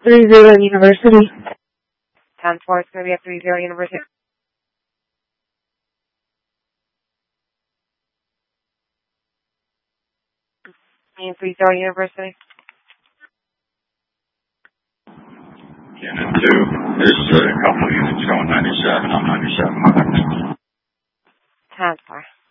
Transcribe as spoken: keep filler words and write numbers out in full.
three zero University. ten four, it's going to be at three zero University. three zero University. Unit two, there's a couple of units going ninety-seven on ninety-seven. ten four.